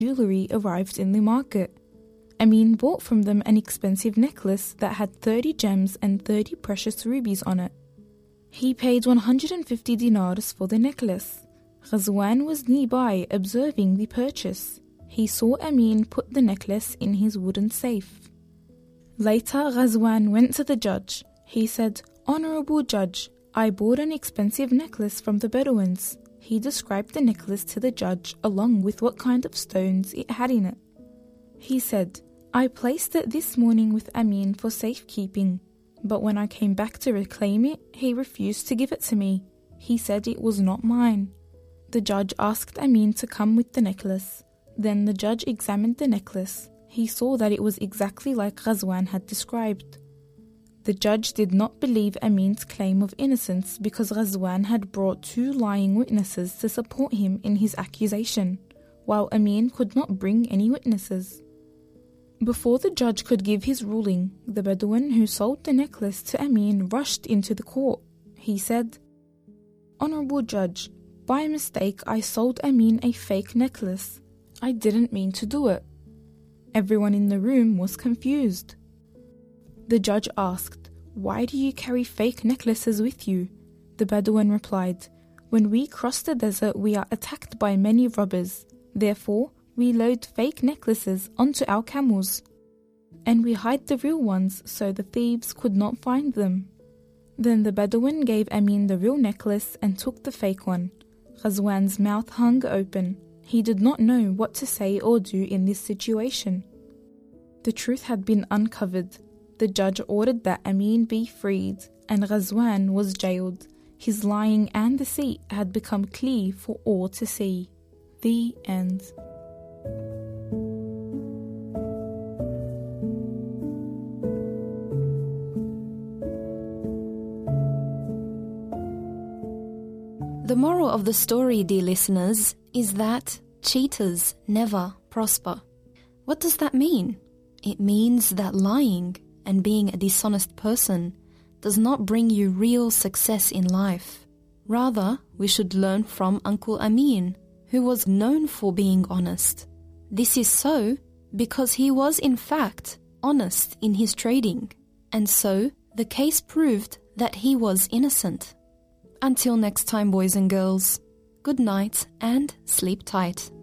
jewellery arrived in the market. Amin bought from them an expensive necklace that had 30 gems and 30 precious rubies on it. He paid 150 dinars for the necklace. Ghazwan was nearby observing the purchase. He saw Amin put the necklace in his wooden safe. Later, Ghazwan went to the judge. He said, "Honourable judge, I bought an expensive necklace from the Bedouins." He described the necklace to the judge along with what kind of stones it had in it. He said, "I placed it this morning with Amin for safekeeping, but when I came back to reclaim it, he refused to give it to me. He said it was not mine." The judge asked Amin to come with the necklace. Then the judge examined the necklace. He saw that it was exactly like Ghazwan had described. The judge did not believe Amin's claim of innocence because Ghazwan had brought 2 lying witnesses to support him in his accusation, while Amin could not bring any witnesses. Before the judge could give his ruling, the Bedouin who sold the necklace to Amin rushed into the court. He said, "Honourable judge, by mistake I sold Amin a fake necklace. I didn't mean to do it." Everyone in the room was confused. The judge asked, "Why do you carry fake necklaces with you?" The Bedouin replied, "When we cross the desert we are attacked by many robbers. Therefore, we load fake necklaces onto our camels, and we hide the real ones so the thieves could not find them." Then the Bedouin gave Amin the real necklace and took the fake one. Ghazwan's mouth hung open. He did not know what to say or do in this situation. The truth had been uncovered. The judge ordered that Amin be freed, and Ghazwan was jailed. His lying and deceit had become clear for all to see. The end. The moral of the story, dear listeners, is that cheaters never prosper. What does that mean? It means that lying and being a dishonest person does not bring you real success in life. Rather, we should learn from Uncle Amin, who was known for being honest. This is so because he was in fact honest in his trading, and so the case proved that he was innocent. Until next time, boys and girls, good night and sleep tight.